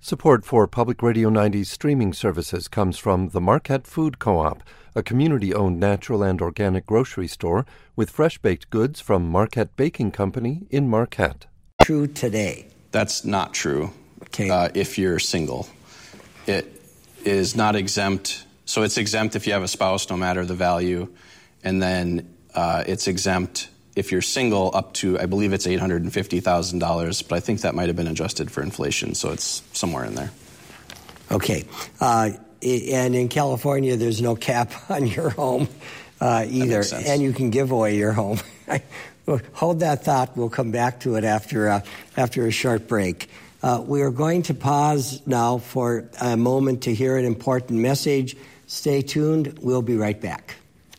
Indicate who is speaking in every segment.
Speaker 1: Support for Public Radio 90's streaming services comes from the Marquette Food Co-op, a community-owned natural and organic grocery store with fresh-baked goods from Marquette Baking Company in Marquette.
Speaker 2: True today.
Speaker 3: That's not true.
Speaker 2: Okay.
Speaker 3: If you're single. It is not exempt. So it's exempt if you have a spouse, no matter the value. And then it's exempt if you're single up to, I believe it's $850,000, but I think that might have been adjusted for inflation, so it's somewhere in there.
Speaker 2: Okay. And in California, there's no cap on your home either, and you can give away your home. Hold that thought. We'll come back to it after a short break. We are going to pause now for a moment to hear an important message. Stay tuned. We'll be right back.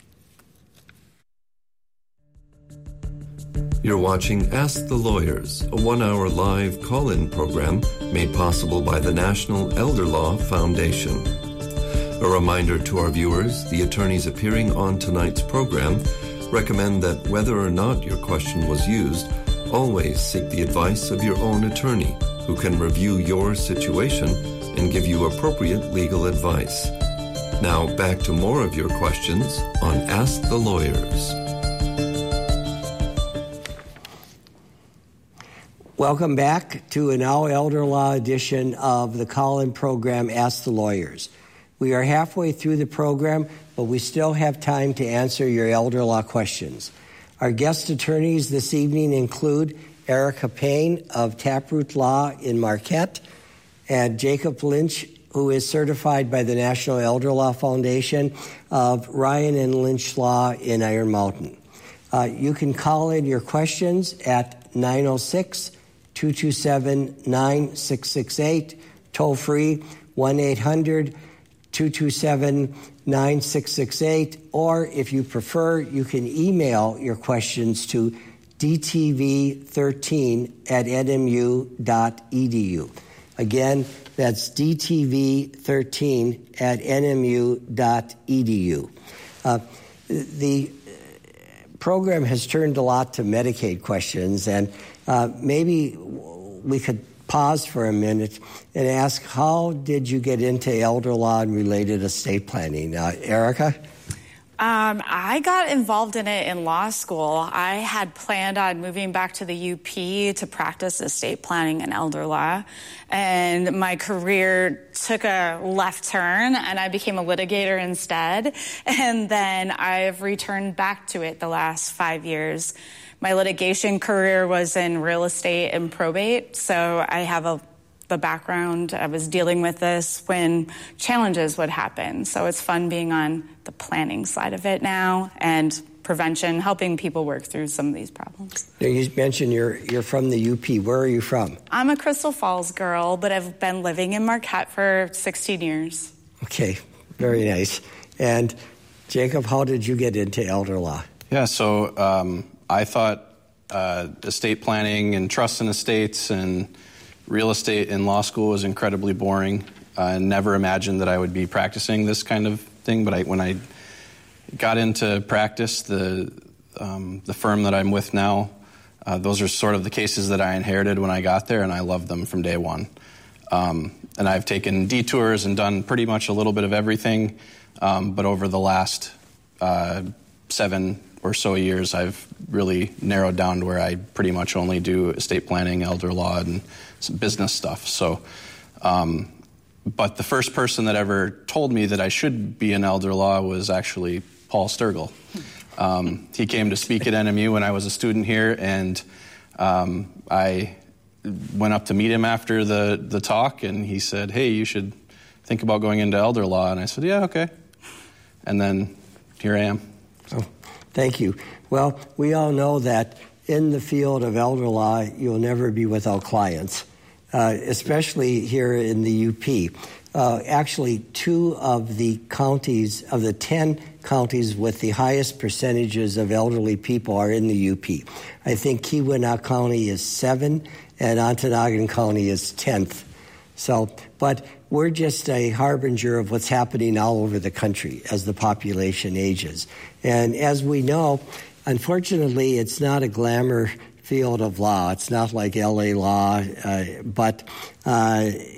Speaker 1: You're watching Ask the Lawyers, a 1-hour live call-in program made possible by the National Elder Law Foundation. A reminder to our viewers, the attorneys appearing on tonight's program recommend that whether or not your question was used, always seek the advice of your own attorney, who can review your situation and give you appropriate legal advice. Now back to more of your questions on Ask the Lawyers.
Speaker 2: Welcome back to a Now Elder Law edition of the call-in program, Ask the Lawyers. We are halfway through the program, but we still have time to answer your elder law questions. Our guest attorneys this evening include Erica Payne of Taproot Law in Marquette and Jacob Lynch, who is certified by the National Elder Law Foundation, of Ryan and Lynch Law in Iron Mountain. You can call in your questions at 906-227-9668, toll free 1-800-227-9668, or if you prefer, you can email your questions to dtv13@nmu.edu. Again, that's dtv13@nmu.edu. The program has turned a lot to Medicaid questions, and maybe we could pause for a minute and ask, how did you get into elder law and related estate planning? Erica?
Speaker 4: I got involved in it in law school. I had planned on moving back to the UP to practice estate planning and elder law. And my career took a left turn, and I became a litigator instead. And then I've returned back to it the last 5 years. My litigation career was in real estate and probate, so I have the background. I was dealing with this when challenges would happen. So it's fun being on the planning side of it now and prevention, helping people work through some of these problems.
Speaker 2: You mentioned you're from the UP. Where are you from?
Speaker 4: I'm a Crystal Falls girl, but I've been living in Marquette for 16 years.
Speaker 2: Okay, very nice. And Jacob, how did you get into elder law?
Speaker 3: Yeah, so I thought estate planning and trust and estates and real estate in law school was incredibly boring. I never imagined that I would be practicing this kind of thing, but when I got into practice, the firm that I'm with now, those are sort of the cases that I inherited when I got there, and I loved them from day one. And I've taken detours and done pretty much a little bit of everything, but over the last 7 or so years, I've really narrowed down to where I pretty much only do estate planning, elder law, and some business stuff. So, but the first person that ever told me that I should be in elder law was actually Paul Sturgill. He came to speak at NMU when I was a student here, and I went up to meet him after the talk, and he said, "Hey, you should think about going into elder law." And I said, "Yeah, okay." And then here I am.
Speaker 2: Oh, thank you. Well, we all know that in the field of elder law, you'll never be without clients, especially here in the UP. Actually, 2 of the counties, of the 10 counties with the highest percentages of elderly people are in the UP. I think Keweenaw County is 7, and Ontonagon County is 10th. So, but we're just a harbinger of what's happening all over the country as the population ages. And as we know, unfortunately, it's not a glamour field of law. It's not like L.A. law, but